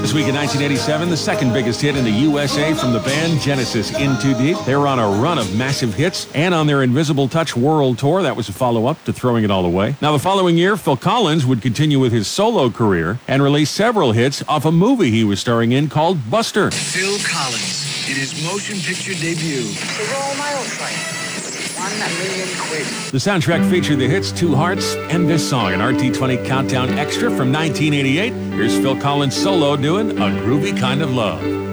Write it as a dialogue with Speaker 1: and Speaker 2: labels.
Speaker 1: This week in 1987, the second biggest hit in the USA from the band Genesis, In Too Deep. They were on a run of massive hits, and on their Invisible Touch World Tour, that was a follow-up to Throwing It All Away. Now, the following year, Phil Collins would continue with his solo career and release several hits off a movie he was starring in called Buster.
Speaker 2: Phil Collins in his motion picture debut.
Speaker 3: The Royal Mail Train. £1 million.
Speaker 1: The soundtrack featured the hits Two Hearts and this song, an RT20 Countdown Extra from 1988. Here's Phil Collins solo doing A Groovy Kind of Love.